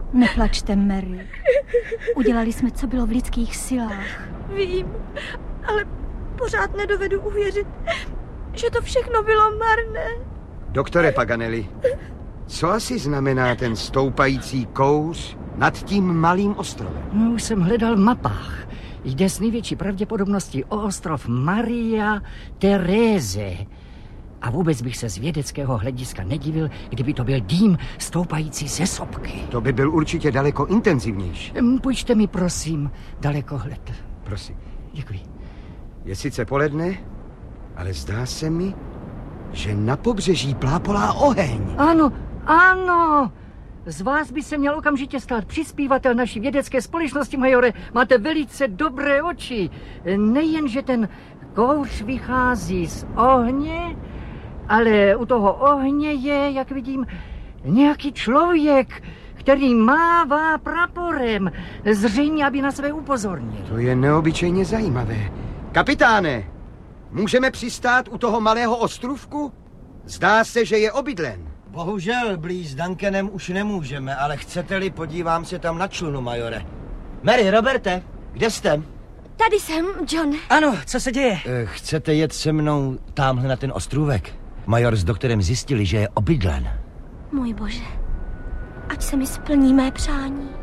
Neplačte, Mary. Udělali jsme, co bylo v lidských silách. Vím, ale pořád nedovedu uvěřit, že to všechno bylo marné. Doktore Paganelli, co asi znamená ten stoupající kouř nad tím malým ostrovem? No, už jsem hledal v mapách. Jde s největší pravděpodobností o ostrov Maria Teréze. A vůbec bych se z vědeckého hlediska nedivil, kdyby to byl dým stoupající ze sopky. To by byl určitě daleko intenzivnější. Půjčte mi, prosím, dalekohled. Prosím. Děkuji. Je sice poledne, ale zdá se mi, že na pobřeží plápolá oheň. Ano, ano! Z vás by se měl okamžitě stát přispívatel naší vědecké společnosti, majore. Máte velice dobré oči. Nejen, že ten kouř vychází z ohně, ale u toho ohně je, jak vidím, nějaký člověk, který mává praporem. Zřejmě, aby na sebe upozornil. To je neobyčejně zajímavé. Kapitáne, můžeme přistát u toho malého ostrůvku? Zdá se, že je obydlen. Bohužel, blíž s Duncanem už nemůžeme, ale chcete-li, podívám se tam na člunu, majore. Mary, Roberte, kde jste? Tady jsem, John. Ano, co se děje? Chcete jet se mnou támhle na ten ostrůvek? Major s doktorem zjistili, že je obydlen. Můj bože, ať se mi splní mé přání.